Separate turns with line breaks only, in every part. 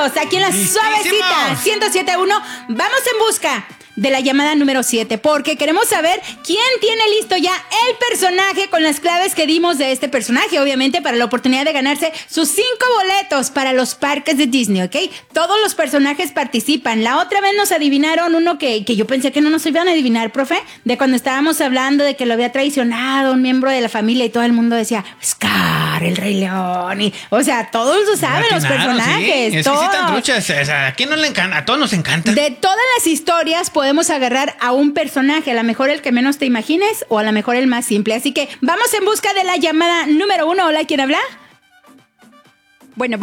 listos aquí en la suavecita 107.1. Vamos en busca de la llamada número 7, porque queremos saber quién tiene listo ya el personaje con las claves que dimos de este personaje, obviamente para la oportunidad de ganarse sus 5 boletos para los parques de Disney, ¿ok? Todos los personajes participan. La otra vez nos adivinaron uno que yo pensé que no nos iban a adivinar, profe, de cuando estábamos hablando de que lo había traicionado un miembro de la familia y todo el mundo decía, Scar, el Rey León, y, o sea, todos lo saben los personajes.
Sí. Es
todos.
que sí tan truchas, o sea, ¿a quién no le encanta? A todos nos encanta.
De todas las historias podemos agarrar a un personaje, a lo mejor el que menos te imagines o a lo mejor el más simple. Así que vamos en busca de la llamada número 1. Hola, ¿quién habla? Bueno.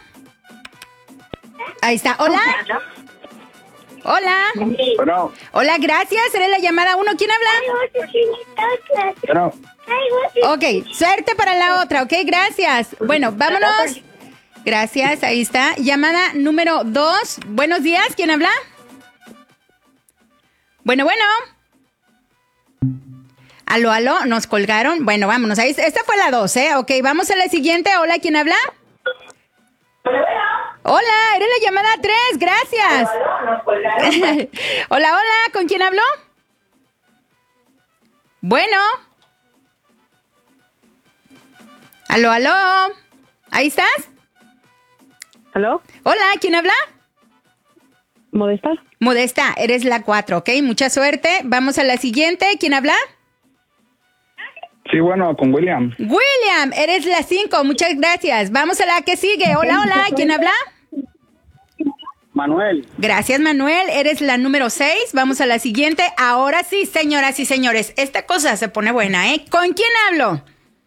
Ahí está. Hola. Hola.
Bueno.
Hola, gracias. Eres la llamada 1. ¿Quién habla?
Bueno.
Ok, suerte para la otra, ok, gracias. Bueno, vámonos. Gracias, ahí está. Llamada número 2. Buenos días, ¿quién habla? Bueno. Aló, nos colgaron. Bueno, vámonos. Ahí, esta fue la 2, ¿eh? Ok, vamos a la siguiente. Hola, ¿quién habla? Hola, eres la llamada 3, gracias. Hola, ¿con quién hablo? Bueno. Aló. ¿Ahí estás?
¿Aló?
Hola, ¿quién habla?
Modesta,
eres la 4, ¿ok? Mucha suerte. Vamos a la siguiente. ¿Quién habla?
Sí, bueno, con William.
William, eres la 5. Muchas gracias. Vamos a la que sigue. Hola, ¿quién habla?
Manuel.
Gracias, Manuel. Eres la número 6. Vamos a la siguiente. Ahora sí, señoras y señores, esta cosa se pone buena, ¿eh? ¿Con quién hablo?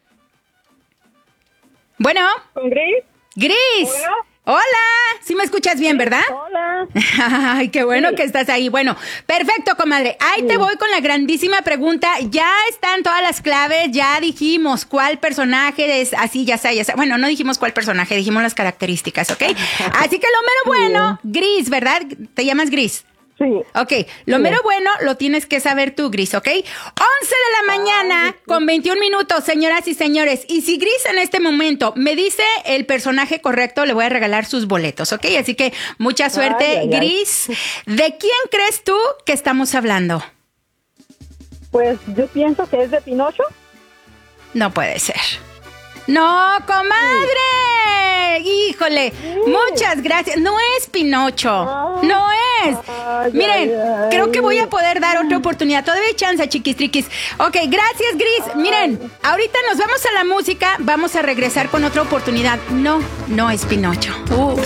Bueno.
¿Con Gris?
Gris. Hola. ¿Sí me escuchas bien, verdad?
Hola.
Ay, qué bueno que estás ahí. Bueno, perfecto, comadre. Ahí te voy con la grandísima pregunta. Ya están todas las claves, ya dijimos cuál personaje es así, ya sé. Bueno, no dijimos cuál personaje, dijimos las características, ¿ok? Así que lo mero bueno, Gris, ¿verdad? ¿Te llamas Gris?
Sí.
Ok, lo mero bueno lo tienes que saber tú, Gris, ¿ok? 11 de la mañana con 21 minutos, señoras y señores. Y si Gris en este momento me dice el personaje correcto, le voy a regalar sus boletos, ¿ok? Así que mucha suerte, Gris. ¿De quién crees tú que estamos hablando?
Pues yo pienso que es de Pinocho.
No puede ser. ¡No, comadre! ¡Híjole! Muchas gracias. No es Pinocho. No es. Miren, creo que voy a poder dar otra oportunidad. Todavía hay chance, chiquistriquis. Ok, gracias, Gris. Miren, ahorita nos vamos a la música. Vamos a regresar con otra oportunidad. No es Pinocho. Ups.